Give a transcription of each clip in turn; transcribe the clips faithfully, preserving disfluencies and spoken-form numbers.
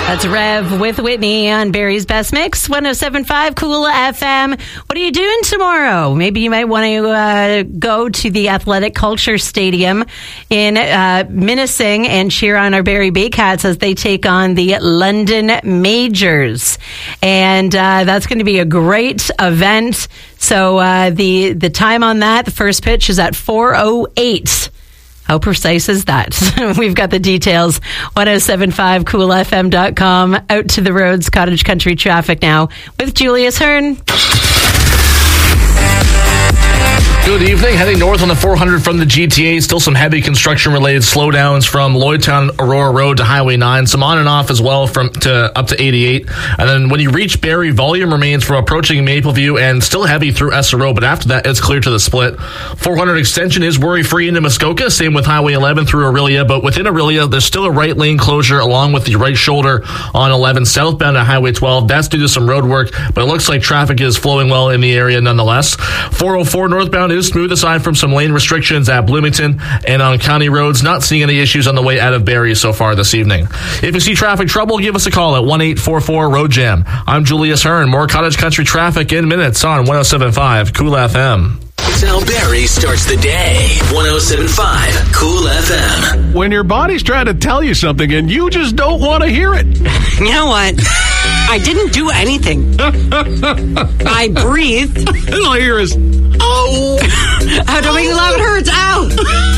That's Rev with Whitney on Barry's Best Mix, one oh seven point five Cool F M. What are you doing tomorrow? Maybe you might want to uh, go to the Athletic Culture Stadium in uh, Minising and cheer on our Barry Baycats as they take on the London Majors. And uh, that's going to be a great event. So uh, the, the time on that, the first pitch is at four oh eight. How precise is that? We've got the details. one oh seven point five cool f m dot com. Out to the roads, cottage country traffic now with Julius Hearn. Good evening. Heading north on the four hundred from the G T A. Still some heavy construction-related slowdowns from Lloydtown Aurora Road to Highway nine. Some on and off as well from to up to eighty-eight. And then when you reach Barrie, volume remains from approaching Mapleview and still heavy through S R O. But after that, it's clear to the split. four hundred extension is worry-free into Muskoka. Same with Highway eleven through Orillia. But within Orillia, there's still a right lane closure along with the right shoulder on eleven southbound at Highway twelve. That's due to some road work, but it looks like traffic is flowing well in the area nonetheless. four oh four northbound is smooth aside from some lane restrictions at Bloomington and on county roads. Not seeing any issues on the way out of Barrie so far this evening. If you see traffic trouble, give us a call at one eight four four road jam. I'm Julius Hearn. More cottage country traffic in minutes on one oh seven point five Cool F M. It's how Barrie starts the day. one oh seven point five Cool F M. When your body's trying to tell you something and you just don't want to hear it. You know what? I didn't do anything. I breathed. All I hear is, oh. Oh, don't make me laugh. It hurts. Ow.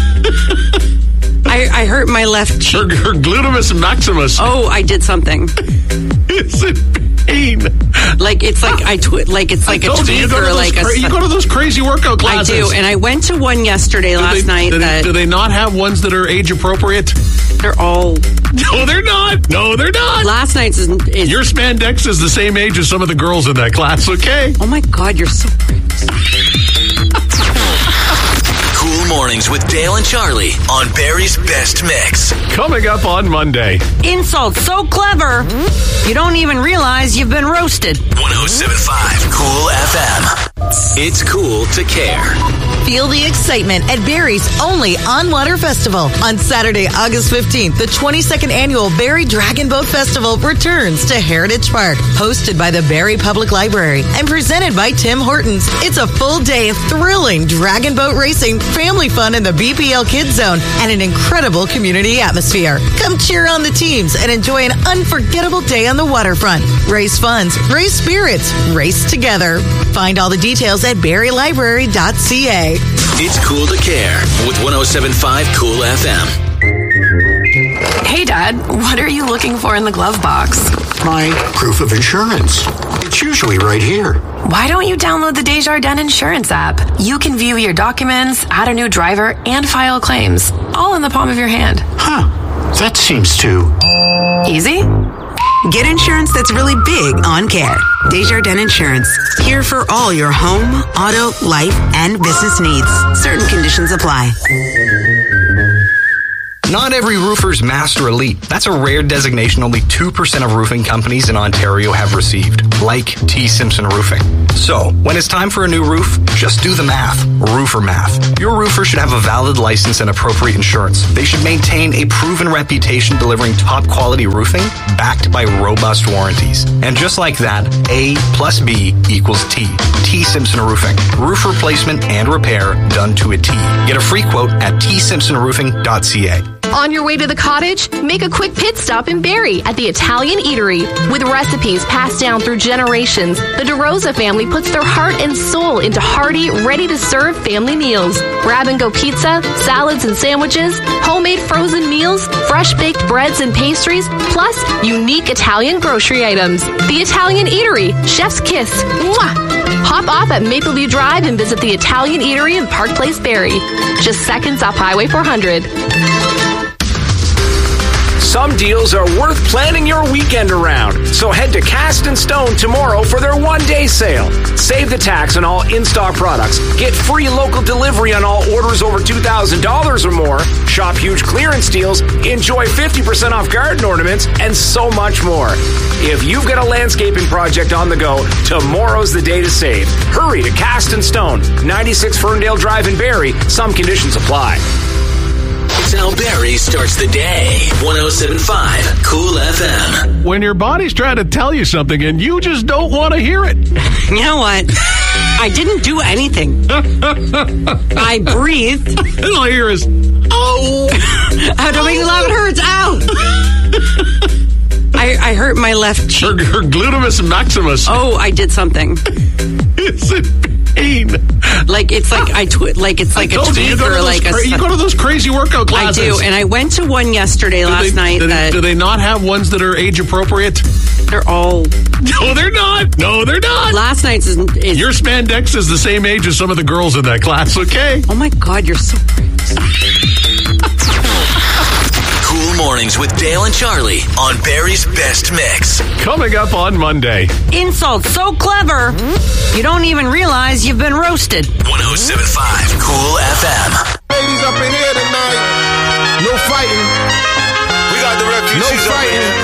I, I hurt my left cheek. Her, her glutamus maximus. Oh, I did something. It's in pain. Like it's like I twi- like it's like a tweak or like cra- a. You go to those crazy workout classes. I do, and I went to one yesterday do last they, night. Do, that they, do they not have ones that are age appropriate? They're all. No, they're not. No, they're not. Last night's is, is your spandex is the same age as some of the girls in that class. Okay. Oh my God, you're so. Cool Mornings with Dale and Charlie on Barry's Best Mix. Coming up on Monday. Insult so clever, you don't even realize you've been roasted. one oh seven point five Cool F M. It's cool to care. Feel the excitement at Barrie's only On-Water Festival. On Saturday, August fifteenth, the twenty-second annual Barrie Dragon Boat Festival returns to Heritage Park. Hosted by the Barrie Public Library and presented by Tim Hortons. It's a full day of thrilling dragon boat racing, family fun in the B P L Kids Zone, and an incredible community atmosphere. Come cheer on the teams and enjoy an unforgettable day on the waterfront. Raise funds, raise spirits, race together. Find all the details at barrie library dot c a. It's cool to care with one oh seven point five Cool F M. Hey, Dad, what are you looking for in the glove box? My proof of insurance. It's usually right here. Why don't you download the Desjardins Insurance app? You can view your documents, add a new driver, and file claims, all in the palm of your hand. Huh. That seems too easy. Get insurance that's really big on care. Desjardins Insurance. Here for all your home, auto, life, and business needs. Certain conditions apply. Not every roofer's Master Elite. That's a rare designation only two percent of roofing companies in Ontario have received, like T. Simpson Roofing. So, when it's time for a new roof, just do the math. Roofer math. Your roofer should have a valid license and appropriate insurance. They should maintain a proven reputation delivering top quality roofing, backed by robust warranties. And just like that, A plus B equals T. T. Simpson Roofing. Roof replacement and repair done to a T. Get a free quote at t simpson roofing dot c a. On your way to the cottage, make a quick pit stop in Barrie at the Italian Eatery. With recipes passed down through generations, the DeRosa family puts their heart and soul into hearty, ready-to-serve family meals. Grab-and-go pizza, salads and sandwiches, homemade frozen meals, fresh-baked breads and pastries, plus unique Italian grocery items. The Italian Eatery, Chef's Kiss. Mwah! Hop off at Mapleview Drive and visit the Italian Eatery in Park Place, Barrie. Just seconds off Highway four hundred. Some deals are worth planning your weekend around. So head to Cast and Stone tomorrow for their one-day sale. Save the tax on all in-stock products. Get free local delivery on all orders over two thousand dollars or more. Shop huge clearance deals. Enjoy fifty percent off garden ornaments and so much more. If you've got a landscaping project on the go, tomorrow's the day to save. Hurry to Cast and Stone, ninety-six Ferndale Drive in Barrie. Some conditions apply. That's how Barry starts the day. one oh seven point five Cool F M. When your body's trying to tell you something and you just don't want to hear it. You know what? I didn't do anything. I breathed. All I hear is, oh. Oh, don't make me laugh. It hurts. Ow. I, I hurt my left cheek. Her, her glutamus maximus. Oh, I did something. It's in pain. Like it's like I twi- like it's like a tweak you, or like cra- a. You go to those crazy workout classes. I do, and I went to one yesterday do last they, night. Do they, that do they not have ones that are age appropriate? They're all. No, they're not. No, they're not. Last night's is, is your spandex is the same age as some of the girls in that class. Okay. Oh my God, you're so great. Cool Mornings with Dale and Charlie on Barry's Best Mix. Coming up on Monday. Insult so clever, you don't even realize you've been roasted. one oh seven point five Cool F M. Ladies up in here tonight. No fighting. We got the refugees No fighting.